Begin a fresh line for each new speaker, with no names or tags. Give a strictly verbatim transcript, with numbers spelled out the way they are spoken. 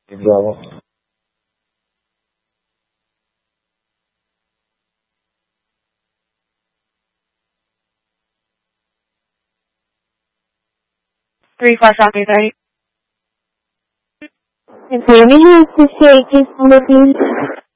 Bravo.
Three five Rocky thirty.
If you need to shake, it's looking